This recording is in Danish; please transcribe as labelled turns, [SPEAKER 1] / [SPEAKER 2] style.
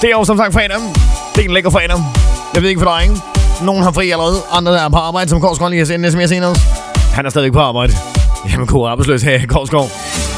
[SPEAKER 1] Det er jo som sagt fredag. Det er en lækker fredag. Jeg ved ikke for dig, ikke? Nogen har fri allerede. Andre der er på arbejde, som Korsgaard lige har sendt en sms ind os. Han er stadig på arbejde. Jamen, god arbejdsløs her i Korsgaard.